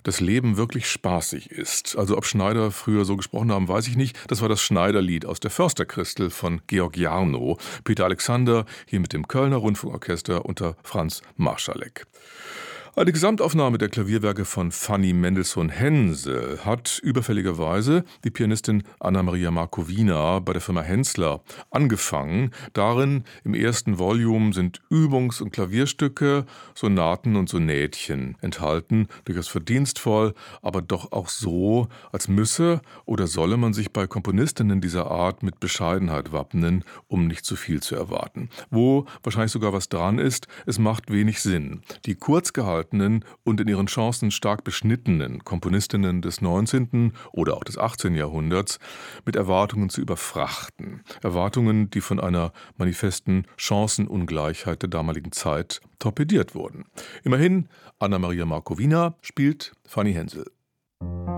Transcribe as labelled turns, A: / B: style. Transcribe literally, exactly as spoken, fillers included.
A: das Leben wirklich spaßig ist. Also ob Schneider früher so gesprochen haben, weiß ich nicht. Das war das Schneiderlied aus der Försterkristel von Georg Jarnow. Peter Alexander hier mit dem Kölner Rundfunkorchester unter Franz Marschalek. Eine Gesamtaufnahme der Klavierwerke von Fanny Mendelssohn-Hensel hat überfälligerweise die Pianistin Anna-Maria Markowina bei der Firma Hensler angefangen. Darin im ersten Volume sind Übungs- und Klavierstücke, Sonaten und Sonätchen enthalten, durchaus verdienstvoll, aber doch auch so, als müsse oder solle man sich bei Komponistinnen dieser Art mit Bescheidenheit wappnen, um nicht zu viel zu erwarten. Wo wahrscheinlich sogar was dran ist, es macht wenig Sinn. Die kurz gehaltenen und in ihren Chancen stark beschnittenen Komponistinnen des neunzehnten oder auch des achtzehnten Jahrhunderts mit Erwartungen zu überfrachten. Erwartungen, die von einer manifesten Chancenungleichheit der damaligen Zeit torpediert wurden. Immerhin, Anna-Maria Markowina spielt Fanny Hensel.